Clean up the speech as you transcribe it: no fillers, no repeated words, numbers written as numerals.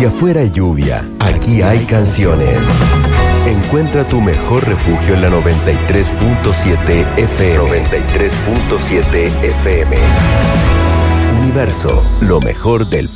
Si afuera hay lluvia, aquí hay canciones. Encuentra tu mejor refugio en la 93.7 FM. 93.7 FM. Universo, lo mejor del